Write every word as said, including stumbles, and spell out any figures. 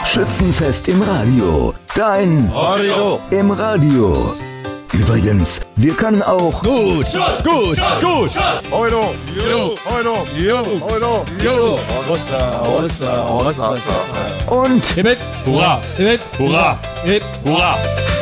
Schützenfest im Radio. Dein Radio im Radio. Übrigens, wir können auch gut, gut, gut. Euro, Jo, Euro, jo, Euro. jo. Hossa, hossa, hossa, hossa. und Hip, hip, hurra, hip, hip, hurra, hip, hurra.